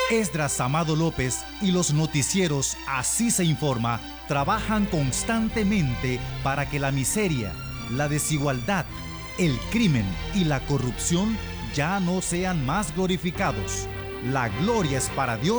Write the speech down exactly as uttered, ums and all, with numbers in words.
Esdras Amado López y los noticieros Así se informa trabajan constantemente para que la miseria, la desigualdad, el crimen y la corrupción ya no sean más glorificados. La gloria es para Dios